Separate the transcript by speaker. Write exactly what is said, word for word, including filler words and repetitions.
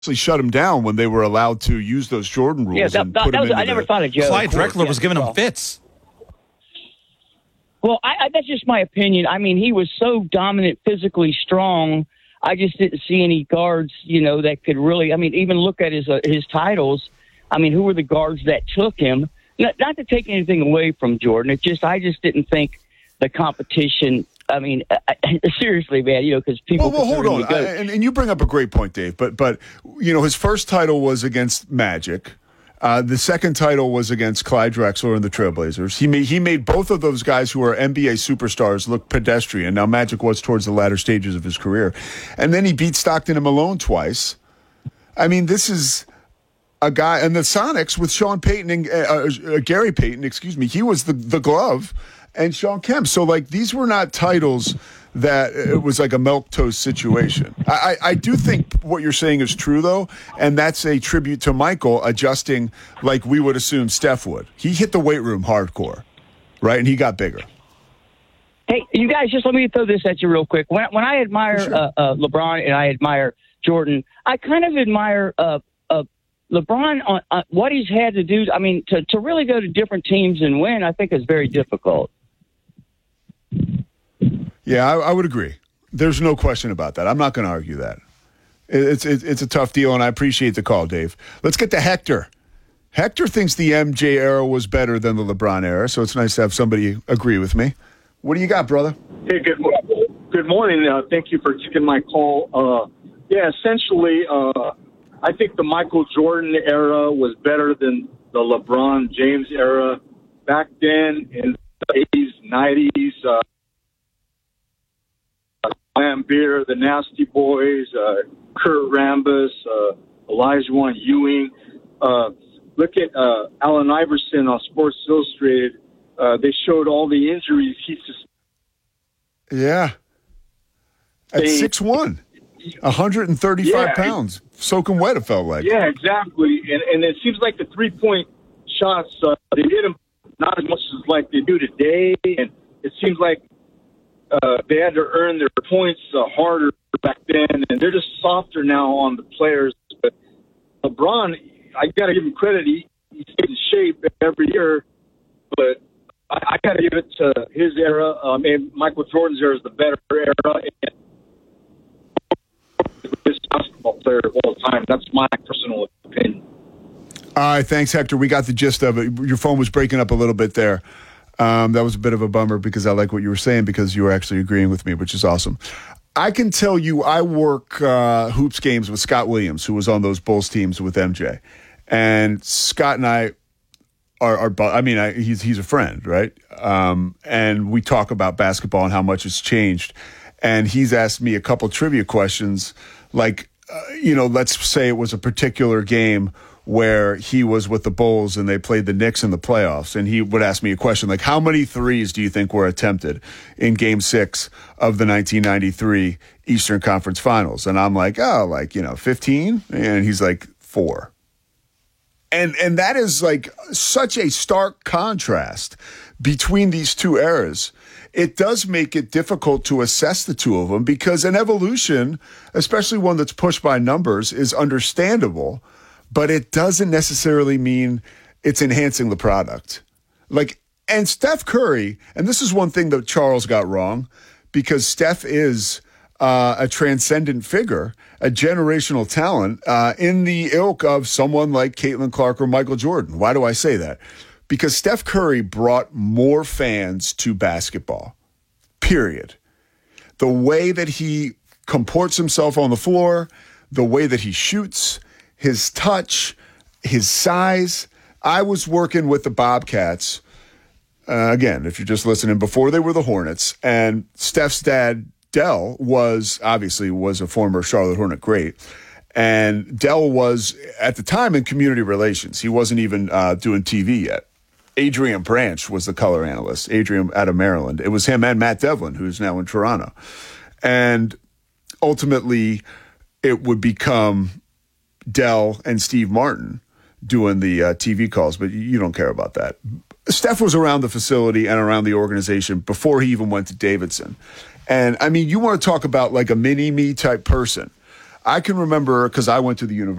Speaker 1: actually shut him down when they were allowed to use those Jordan rules.
Speaker 2: Yeah, that,
Speaker 1: and
Speaker 2: that,
Speaker 1: put
Speaker 2: that
Speaker 1: him
Speaker 2: was,
Speaker 1: into
Speaker 2: I never
Speaker 1: the,
Speaker 2: thought of Joe.
Speaker 3: Clyde Drexler
Speaker 2: yeah,
Speaker 3: was giving
Speaker 2: well.
Speaker 3: him fits.
Speaker 2: Well, I, I, that's just my opinion. I mean, he was so dominant, physically strong. I just didn't see any guards, you know, that could really. I mean, even look at his uh, his titles. I mean, who were the guards that took him? Not, not to take anything away from Jordan. It's just I just didn't think the competition. I mean, I, seriously, man, you know, because people.
Speaker 1: Well, well hold on, I, and, and you bring up a great point, Dave. But but you know, his first title was against Magic. Uh, the second title was against Clyde Drexler and the Trailblazers. He made he made both of those guys who are N B A superstars look pedestrian. Now, Magic was towards the latter stages of his career, and then he beat Stockton and Malone twice. I mean, this is a guy, and the Sonics with Sean Payton and uh, uh, Gary Payton, excuse me, he was the the glove, and Sean Kemp. So, like, these were not titles that it was like a milquetoast situation. I, I, I do think what you're saying is true, though, and that's a tribute to Michael adjusting like we would assume Steph would. He hit the weight room hardcore, right, and he got bigger.
Speaker 2: Hey, you guys, just let me throw this at you real quick. When, when I admire
Speaker 1: sure.
Speaker 2: uh, uh, LeBron and I admire Jordan, I kind of admire uh, uh, LeBron on uh, what he's had to do. I mean, to, to really go to different teams and win, I think is very difficult.
Speaker 1: Yeah, I, I would agree. There's no question about that. I'm not going to argue that. It's, it's it's a tough deal, and I appreciate the call, Dave. Let's get to Hector. Hector thinks the M J era was better than the LeBron era, so it's nice to have somebody agree with me. What do you got, brother?
Speaker 4: Hey, good, good morning. Uh, thank you for taking my call. Uh, yeah, essentially, uh, I think the Michael Jordan era was better than the LeBron James era. Back then, in the eighties, nineties, uh, Lamb Beer, the Nasty Boys, uh, Kurt Rambis, uh, Elijah Ewing. Uh, look at uh, Allen Iverson on Sports Illustrated. Uh, they showed all the injuries he sustained.
Speaker 1: Yeah. At six one, one hundred thirty-five
Speaker 4: yeah,
Speaker 1: pounds. Soaking wet, it felt like.
Speaker 4: Yeah, exactly. And, and it seems like the three-point shots, uh, they hit them not as much as like they do today. And it seems like Uh, they had to earn their points uh, harder back then, and they're just softer now on the players. But LeBron, I got to give him credit. He, he stays in shape every year, but I, I got to give it to his era. Um, and Michael Jordan's era is the better era. And this basketball player of all time. That's my personal opinion.
Speaker 1: All right, thanks, Hector. We got the gist of it. Your phone was breaking up a little bit there. Um, that was a bit of a bummer because I like what you were saying because you were actually agreeing with me, which is awesome. I can tell you I work uh, hoops games with Scott Williams, who was on those Bulls teams with M J. And Scott and I are, are I mean, I, he's he's a friend, right? Um, and we talk about basketball and how much it's changed. And he's asked me a couple trivia questions like, uh, you know, let's say it was a particular game where he was with the Bulls and they played the Knicks in the playoffs. And he would ask me a question like, how many threes do you think were attempted in game six of the nineteen ninety-three Eastern Conference Finals? And I'm like, oh, like, you know, fifteen? And he's like, four. And, and that is like such a stark contrast between these two eras. It does make it difficult to assess the two of them because an evolution, especially one that's pushed by numbers, is understandable. But it doesn't necessarily mean it's enhancing the product. Like, and Steph Curry, and this is one thing that Charles got wrong, because Steph is uh, a transcendent figure, a generational talent uh, in the ilk of someone like Caitlin Clark or Michael Jordan. Why do I say that? Because Steph Curry brought more fans to basketball, period. The way that he comports himself on the floor, the way that he shoots, his touch, his size. I was working with the Bobcats, uh, again, if you're just listening, before they were the Hornets, and Steph's dad, Dell, was obviously was a former Charlotte Hornet great, and Dell was, at the time, in community relations. He wasn't even uh, doing T V yet. Adrian Branch was the color analyst, Adrian out of Maryland. It was him and Matt Devlin, who's now in Toronto. And ultimately, it would become Dell and Steve Martin doing the uh, T V calls, but you don't care about that. Steph was around the facility and around the organization before he even went to Davidson. And, I mean, you want to talk about like a mini-me type person. I can remember because I went to the university.